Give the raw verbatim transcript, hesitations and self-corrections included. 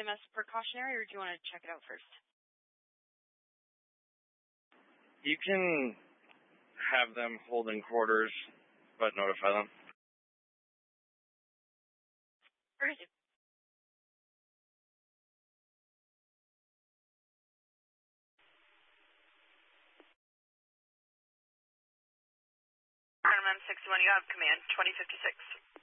M S precautionary, or do you want to check it out first? You can have them hold in quarters, but notify them. Okay. M M sixty-one, you have command, twenty fifty-six.